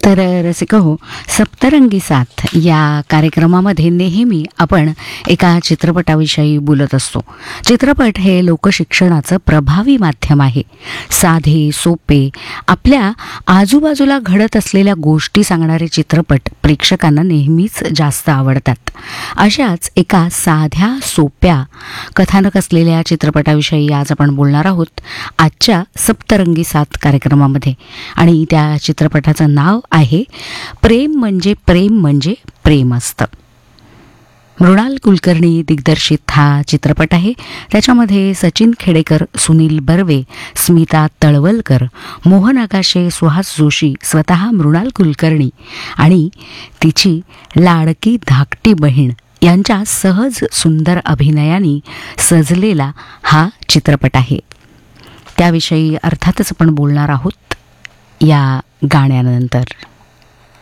तर रसिक हो, सप्तरंगी साथ या कार्यक्रमामध्ये नेहमी आपण एका चित्रपटाविषयी बोलत असतो. चित्रपट हे लोकशिक्षणाचं प्रभावी माध्यम आहे. साधे सोपे आपल्या आजूबाजूला घडत असलेल्या गोष्टी सांगणारे चित्रपट प्रेक्षकांना नेहमीच जास्त आवडतात. अशाच एका साध्या सोप्या कथानक असलेल्या चित्रपटाविषयी आज आपण बोलणार आहोत आजच्या सप्तरंगी साथ कार्यक्रमामध्ये. आणि त्या चित्रपटाचं नाव आहे प्रेम म्हणजे प्रेम म्हणजे प्रेम असतं. मृणाल कुलकर्णी दिग्दर्शित हा चित्रपट आहे. त्याच्यामध्ये सचिन खेडेकर, सुनील बर्वे, स्मिता तळवलकर, मोहन आगाशे, सुहास जोशी, स्वतः मृणाल कुलकर्णी आणि तिची लाडकी धाकटी बहीण यांच्या सहज सुंदर अभिनयाने सजलेला हा चित्रपट आहे. त्याविषयी अर्थातच आपण बोलणार आहोत या गाण्यानंतर.